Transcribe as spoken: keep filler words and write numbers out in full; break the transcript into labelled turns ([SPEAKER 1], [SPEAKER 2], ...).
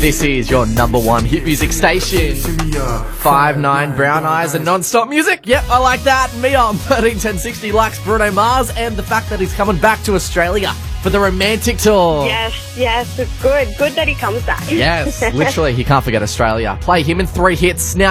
[SPEAKER 1] This is your number one hit music station. Five nine Brown Eyes and non-stop music. Yep, I like that. Me on thirteen ten sixty likes Bruno Mars and the fact that he's coming back to Australia for the romantic tour.
[SPEAKER 2] Yes, yes, it's good. Good that he comes back.
[SPEAKER 1] Yes, literally, he can't forget Australia. Play him in three hits now.